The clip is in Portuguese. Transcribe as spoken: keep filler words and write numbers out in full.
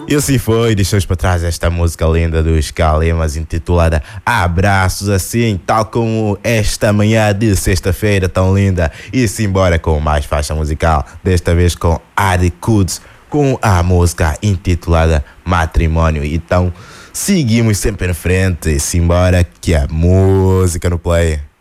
E assim foi, deixamos para trás esta música linda dos Calimas intitulada Abraços, assim, tal como esta manhã de sexta-feira tão linda. E simbora com mais faixa musical, desta vez com Ari Kuds, com a música intitulada Matrimônio. Então, seguimos sempre em frente, simbora que a música no play.